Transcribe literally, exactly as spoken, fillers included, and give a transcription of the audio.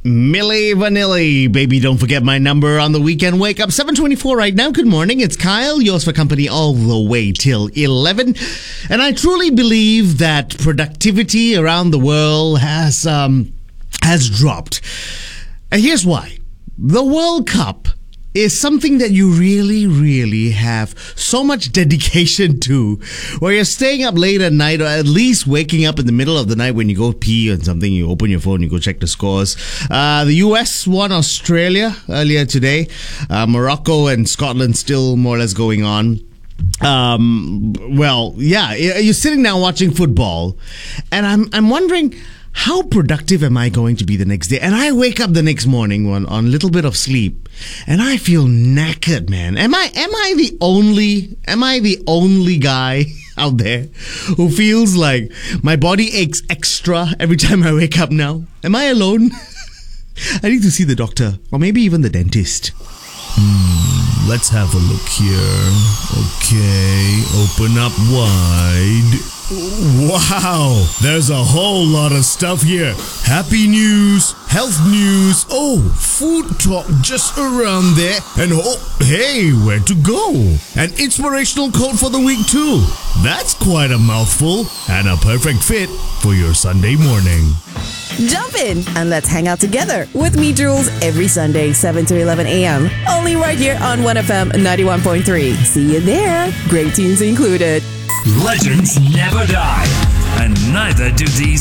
Milli Vanilli, baby, don't forget my number on the weekend wake up. seven twenty-four right now. Good morning. It's Kyle, yours for company all the way till eleven. And I truly believe that productivity around the world has um has dropped. And here's why. The World Cup is something that you really, really have so much dedication to, where you're staying up late at night, or at least waking up in the middle of the night when you go pee or something, you open your phone, you go check the scores. Uh, the U S won Australia earlier today. Uh, Morocco and Scotland still more or less going on. Um, well, yeah, you're sitting down watching football, and I'm I'm wondering, how productive am I going to be the next day? And I wake up the next morning on, on a little bit of sleep, and I feel knackered, man. Am I am I the only am I the only guy out there who feels like my body aches extra every time I wake up now? Am I alone? I need to see the doctor, or maybe even the dentist. Hmm, let's have a look here. Okay, open up wide. Wow, there's a whole lot of stuff here. Happy news, health news, oh, food talk just around there, and oh, hey, where to go? An inspirational quote for the week too. That's quite a mouthful, and a perfect fit for your Sunday morning. Jump in and let's hang out together with me, Jules, every Sunday, seven to eleven a.m. Only right here on one F M ninety-one point three. See you there. Great tunes included. Legends never die, and neither do these